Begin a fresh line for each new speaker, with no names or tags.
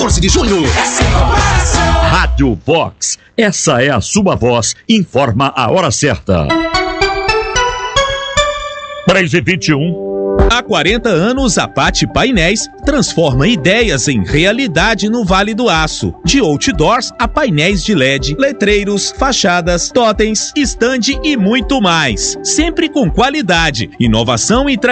14 de junho.
Rádio Vox, essa é a sua voz, informa a hora certa. 3h21.
Há 40 anos, a Pati Painéis transforma ideias em realidade no Vale do Aço. De outdoors a painéis de LED, letreiros, fachadas, totens, stand e muito mais. Sempre com qualidade, inovação e tradição.